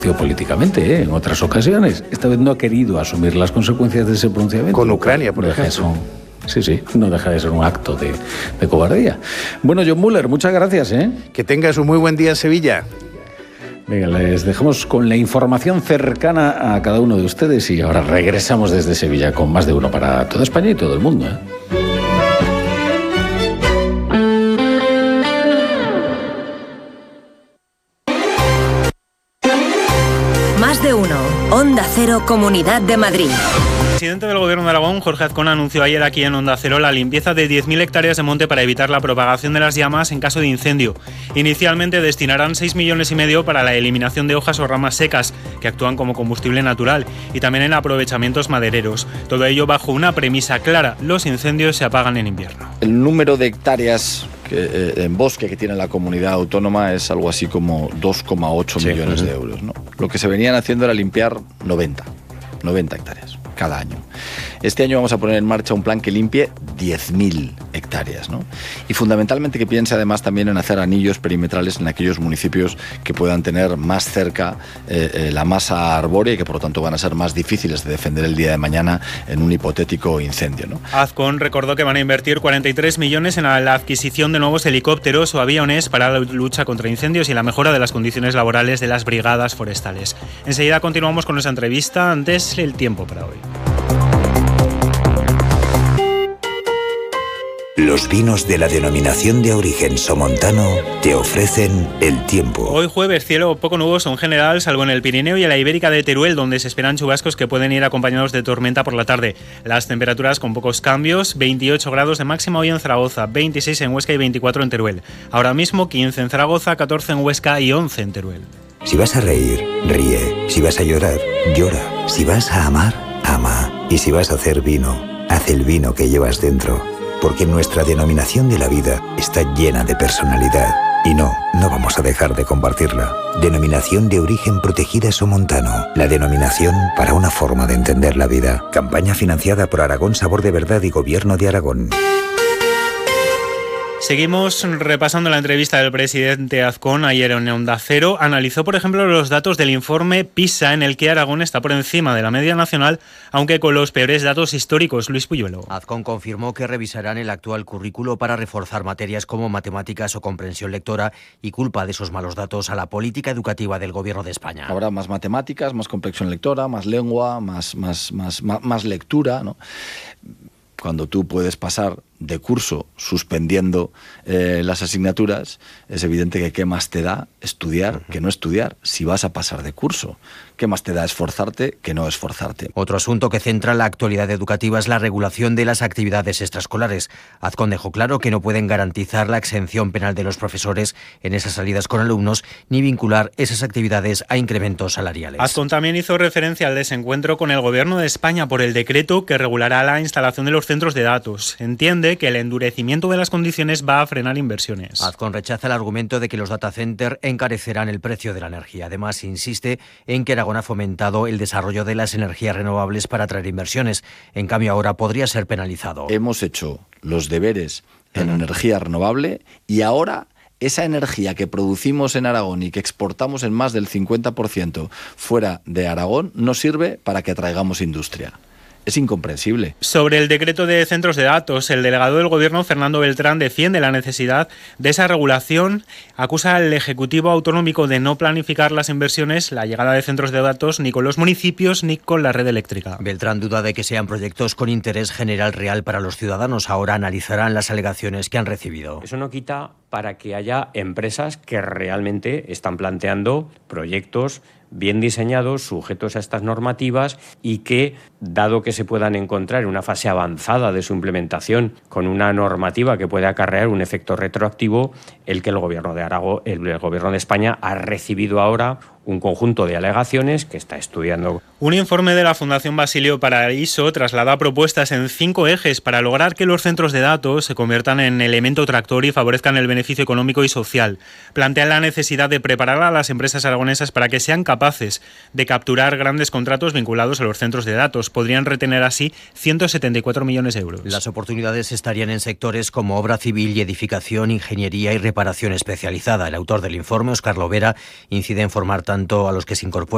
políticamente, en otras ocasiones. Esta vez no ha querido asumir las consecuencias de ese pronunciamiento. Con Ucrania, por ejemplo. Sí, no deja de ser un acto de cobardía. Bueno, John Muller, muchas gracias. Que tengas un muy buen día en Sevilla. Venga, les dejamos con la información cercana a cada uno de ustedes y ahora regresamos desde Sevilla con más de uno para toda España y todo el mundo. Más de uno. Onda Cero, Comunidad de Madrid. El presidente del Gobierno de Aragón, Jorge Azcón, anunció ayer aquí en Onda Cero la limpieza de 10.000 hectáreas de monte para evitar la propagación de las llamas en caso de incendio. Inicialmente destinarán 6,5 millones para la eliminación de hojas o ramas secas, que actúan como combustible natural, y también en aprovechamientos madereros. Todo ello bajo una premisa clara: los incendios se apagan en invierno. El número de hectáreas en bosque que tiene la comunidad autónoma es algo así como 2,8 millones de euros, ¿no? Lo que se venían haciendo era limpiar 90 hectáreas cada año. Este año vamos a poner en marcha un plan que limpie 10.000 hectáreas, ¿no? Y fundamentalmente que piense además también en hacer anillos perimetrales en aquellos municipios que puedan tener más cerca la masa arbórea y que por lo tanto van a ser más difíciles de defender el día de mañana en un hipotético incendio, ¿no? Azcón recordó que van a invertir 43 millones en la adquisición de nuevos helicópteros o aviones para la lucha contra incendios y la mejora de las condiciones laborales de las brigadas forestales. Enseguida continuamos con nuestra entrevista. Antes, el tiempo para hoy. Los vinos de la denominación de origen somontano te ofrecen el tiempo. Hoy jueves, cielo poco nuboso en general, salvo en el Pirineo y en la Ibérica de Teruel, donde se esperan chubascos que pueden ir acompañados de tormenta por la tarde. Las temperaturas con pocos cambios: 28 grados de máxima hoy en Zaragoza, 26 en Huesca y 24 en Teruel. Ahora mismo 15 en Zaragoza, 14 en Huesca y 11 en Teruel. Si vas a reír, ríe. Si vas a llorar, llora. Si vas a amar, ama. Y si vas a hacer vino, haz el vino que llevas dentro. Porque nuestra denominación de la vida está llena de personalidad. Y no vamos a dejar de compartirla. Denominación de origen protegida somontano. La denominación para una forma de entender la vida. Campaña financiada por Aragón Sabor de Verdad y Gobierno de Aragón. Seguimos repasando la entrevista del presidente Azcón ayer en Onda Cero. Analizó, por ejemplo, los datos del informe PISA, en el que Aragón está por encima de la media nacional, aunque con los peores datos históricos. Luis Puyuelo. Azcón confirmó que revisarán el actual currículo para reforzar materias como matemáticas o comprensión lectora y culpa de esos malos datos a la política educativa del Gobierno de España. Habrá más matemáticas, más comprensión lectora, más lengua, más lectura, ¿no? Cuando tú puedes pasar de curso suspendiendo las asignaturas, es evidente que qué más te da estudiar que no estudiar. Si vas a pasar de curso, ¿qué más te da esforzarte que no esforzarte? Otro asunto que centra la actualidad educativa es la regulación de las actividades extraescolares. Azcón dejó claro que no pueden garantizar la exención penal de los profesores en esas salidas con alumnos, ni vincular esas actividades a incrementos salariales. Azcón también hizo referencia al desencuentro con el Gobierno de España por el decreto que regulará la instalación de los centros de datos. Entiende que el endurecimiento de las condiciones va a frenar inversiones. Azcón rechaza el argumento de que los data centers encarecerán el precio de la energía. Además, insiste en que Aragón ha fomentado el desarrollo de las energías renovables para atraer inversiones. En cambio, ahora podría ser penalizado. Hemos hecho los deberes en energía renovable y ahora esa energía que producimos en Aragón y que exportamos en más del 50% fuera de Aragón no sirve para que atraigamos industria. Es incomprensible. Sobre el decreto de centros de datos, el delegado del Gobierno, Fernando Beltrán, defiende la necesidad de esa regulación. Acusa al Ejecutivo Autonómico de no planificar las inversiones, la llegada de centros de datos, ni con los municipios ni con la red eléctrica. Beltrán duda de que sean proyectos con interés general real para los ciudadanos. Ahora analizarán las alegaciones que han recibido. Eso no quita para que haya empresas que realmente están planteando proyectos bien diseñados, sujetos a estas normativas y que, dado que se puedan encontrar en una fase avanzada de su implementación con una normativa que puede acarrear un efecto retroactivo, el que el Gobierno de Aragón, el Gobierno de España ha recibido ahora un conjunto de alegaciones que está estudiando. Un informe de la Fundación Basilio Paraíso traslada propuestas en 5 ejes para lograr que los centros de datos se conviertan en elemento tractor y favorezcan el beneficio económico y social. Plantea la necesidad de preparar a las empresas aragonesas para que sean capaces de capturar grandes contratos vinculados a los centros de datos. Podrían retener así 174 millones de euros. Las oportunidades estarían en sectores como obra civil y edificación, ingeniería y reparación especializada. El autor del informe, Óscar Lovera, incide en formar tanto a los que se incorporan